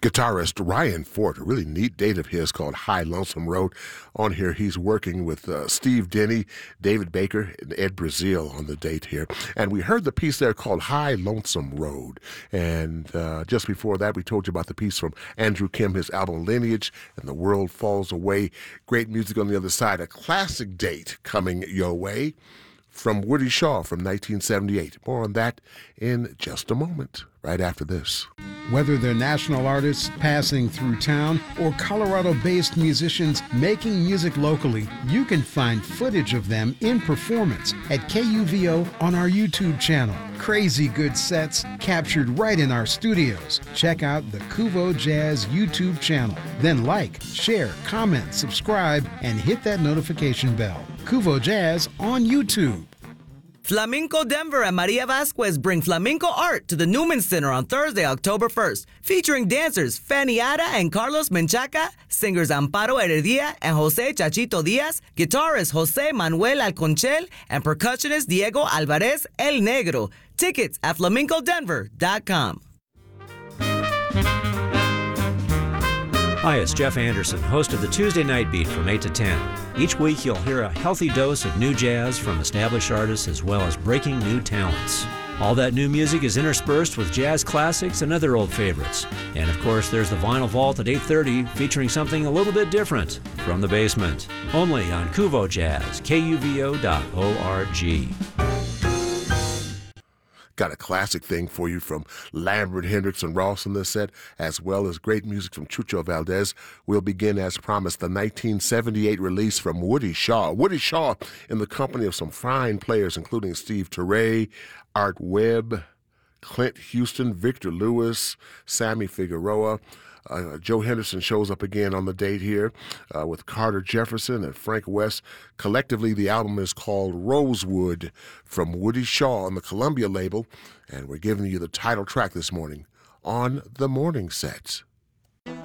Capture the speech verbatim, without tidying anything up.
guitarist Ryan Ford, a really neat date of his called High Lonesome Road. On here, he's working with uh, Steve Denny, David Baker, and Ed Brazil on the date here. And we heard the piece there called High Lonesome Road. And uh, just before that, we told you about the piece from Andrew Kim, his album Lineage, and The World Falls Away. Great music on the other side. A classic date coming your way from Woody Shaw from nineteen seventy-eight. More on that in just a moment, right after this. Whether they're national artists passing through town or Colorado-based musicians making music locally, you can find footage of them in performance at K U V O on our YouTube channel. Crazy good sets captured right in our studios. Check out the Kuvo Jazz YouTube channel. Then like, share, comment, subscribe, and hit that notification bell. Kuvo Jazz on YouTube. Flamenco Denver and Maria Vasquez bring flamenco art to the Newman Center on Thursday, October first, featuring dancers Fanny Ada and Carlos Menchaca, singers Amparo Heredia and Jose Chachito Diaz, guitarist Jose Manuel Alconchel, and percussionist Diego Alvarez El Negro. Tickets at flamenco denver dot com. Hi, it's Jeff Anderson, host of the Tuesday Night Beat from eight to ten. Each week you'll hear a healthy dose of new jazz from established artists as well as breaking new talents. All that new music is interspersed with jazz classics and other old favorites. And of course, there's the Vinyl Vault at eight thirty featuring something a little bit different from the basement. Only on Kuvo Jazz, K U V O dot org. Got a classic thing for you from Lambert, Hendricks, and Ross in this set, as well as great music from Chucho Valdez. We'll begin, as promised, the nineteen seventy-eight release from Woody Shaw. Woody Shaw in the company of some fine players, including Steve Turre, Art Webb, Clint Houston, Victor Lewis, Sammy Figueroa. Uh, Joe Henderson shows up again on the date here uh, with Carter Jefferson and Frank West. Collectively, the album is called Rosewood from Woody Shaw on the Columbia label, and we're giving you the title track this morning on The Morning Set.